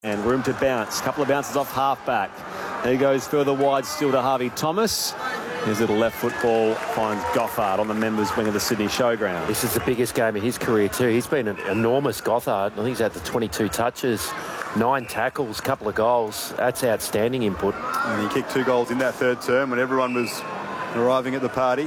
and room to bounce. Couple of bounces off half-back. He goes further wide still to Harvey Thomas. His little left foot ball finds Gothard on the members' wing of the Sydney Showground. This is the biggest game of his career too. He's been an enormous, Gothard. I think he's had the 22 touches, 9 tackles, couple of goals. That's outstanding input. And he kicked 2 goals in that third term when everyone was arriving at the party.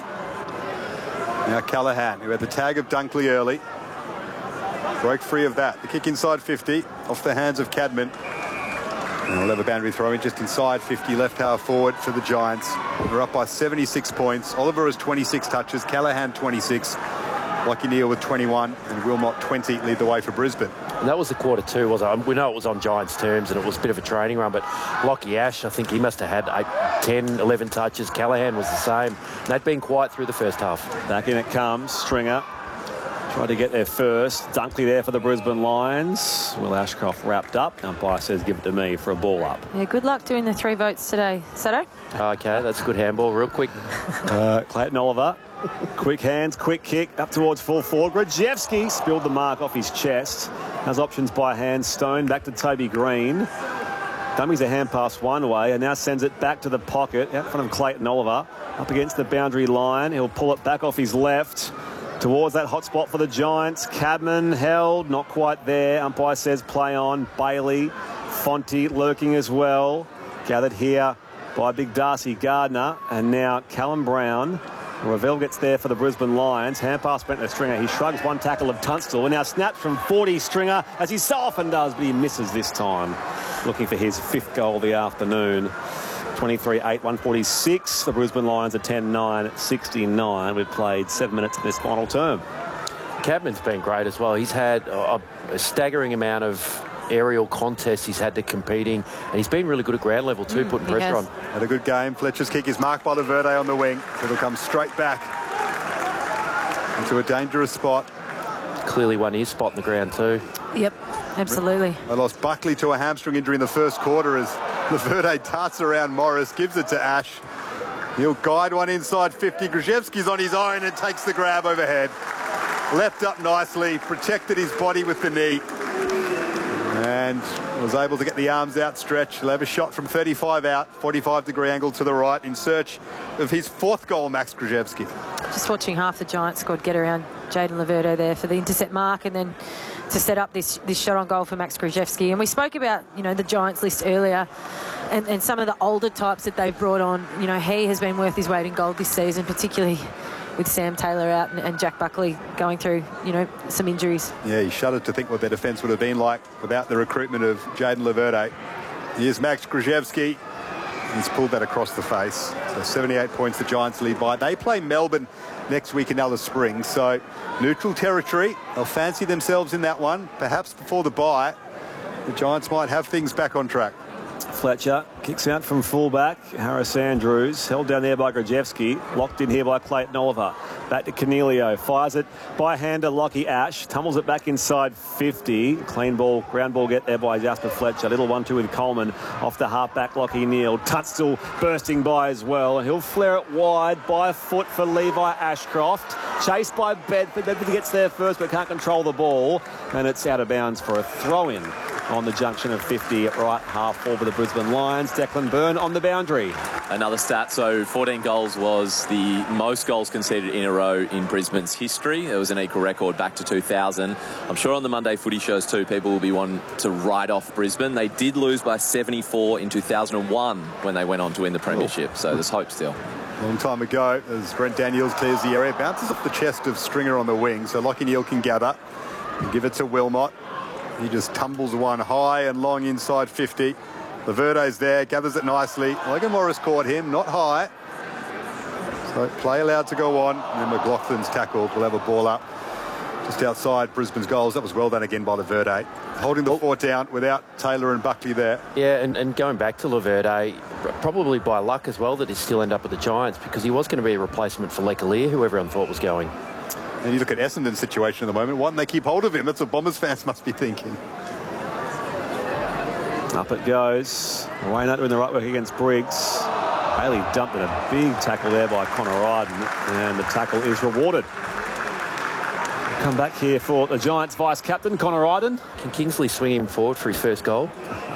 Now Callaghan, who had the tag of Dunkley early, broke free of that. The kick inside 50 off the hands of Cadman. And we'll have a boundary throw in just inside 50, left half forward for the Giants. We're up by 76 points. Oliver has 26 touches, Callaghan 26, Lachie Neale with 21, and Wilmot 20 lead the way for Brisbane. And that was the quarter 2, was it? We know it was on Giants terms and it was a bit of a training run, but Lachie Ash, I think he must have had 8, 10, 11 touches. Callaghan was the same. And they'd been quiet through the first half. Back in it comes, Stringer. Tried to get there first. Dunkley there for the Brisbane Lions. Will Ashcroft wrapped up. Umpire says give it to me for a ball up. Yeah, good luck doing the 3 votes today. Sato? Okay, that's a good handball. Real quick. Clayton Oliver. Quick hands, quick kick up towards full forward. Grajewski spilled the mark off his chest. Has options by hand. Stone back to Toby Green. Dummies a hand pass one way and now sends it back to the pocket out front of Clayton Oliver. Up against the boundary line. He'll pull it back off his left. Towards that hot spot for the Giants. Cadman held, not quite there. Umpire says play on. Bailey, Fonte lurking as well. Gathered here by big Darcy Gardner. And now Callum Brown. Ravel gets there for the Brisbane Lions. Hand pass went to Stringer. He shrugs one tackle of Tunstall. And now snaps from 40 Stringer, as he so often does, but he misses this time. Looking for his 5th goal of the afternoon. 23-8, 146. The Brisbane Lions are 10-9, 69. We've played 7 minutes in this final term. Cadman's been great as well. He's had a staggering amount of aerial contests he's had to competing, and he's been really good at ground level too, putting pressure on. Had a good game. Fletcher's kick is marked by Laverde on the wing. So it'll come straight back into a dangerous spot. Clearly won his spot in the ground too. Yep, absolutely. They lost Buckley to a hamstring injury in the first quarter as Laverde darts around Morris, gives it to Ash. He'll guide one inside 50. Grajewski's on his own and takes the grab overhead. Leapt up nicely, protected his body with the knee, and was able to get the arms outstretched. He'll have a shot from 35 out, 45-degree angle to the right in search of his 4th goal, Max Grajewski. Just watching half the Giants squad get around Jayden Laverde there for the intercept mark and then to set up this shot on goal for Max Grajewski. And we spoke about, the Giants list earlier and some of the older types that they've brought on. He has been worth his weight in gold this season, particularly with Sam Taylor out and Jack Buckley going through, some injuries. Yeah, he shuddered to think what their defence would have been like without the recruitment of Jayden Laverde. Here's Max Grajewski. He's pulled that across the face. So 78 points the Giants lead by. They play Melbourne next week in Alice Springs, so neutral territory. They'll fancy themselves in that one. Perhaps before the bye, the Giants might have things back on track. Fletcher kicks out from fullback. Harris Andrews held down there by Grajewski. Locked in here by Clayton Oliver. Back to Cornelio. Fires it by hand to Lachie Ash. Tumbles it back inside 50. Clean ball, ground ball get there by Jasper Fletcher. Little 1-2 with Coleman. Off the half-back Lachie Neale. Tunstall bursting by as well. And he'll flare it wide by foot for Levi Ashcroft. Chased by Bedford. Bedford gets there first but can't control the ball. And it's out of bounds for a throw-in on the junction of 50 at right half forward for the Brisbane Lions. Declan Byrne on the boundary. Another stat, so 14 goals was the most goals conceded in a row in Brisbane's history. It was an equal record back to 2000. I'm sure on the Monday footy shows too, people will be wanting to write off Brisbane. They did lose by 74 in 2001 when they went on to win the premiership, so there's hope still. Long time ago, as Brent Daniels clears the area, bounces off the chest of Stringer on the wing, so Lachie Neale can gather and give it to Wilmot. He just tumbles one high and long inside 50. Laverde's there, gathers it nicely. Logan Morris caught him, not high. So play allowed to go on. And then McLaughlin's tackled. We'll have a ball up just outside Brisbane's goals. That was well done again by Laverde. Holding the fort down without Taylor and Buckley there. Yeah, and going back to Laverde, probably by luck as well that he still ended up with the Giants, because he was going to be a replacement for Lecalier, who everyone thought was going. And you look at Essendon's situation at the moment. Why don't they keep hold of him? That's what Bombers fans must be thinking. Up it goes. Wayne doing the right work against Briggs. Bailey dumped in a big tackle there by Connor Ryden, and the tackle is rewarded. Come back here for the Giants vice-captain, Connor Iden. Can Kingsley swing him forward for his first goal?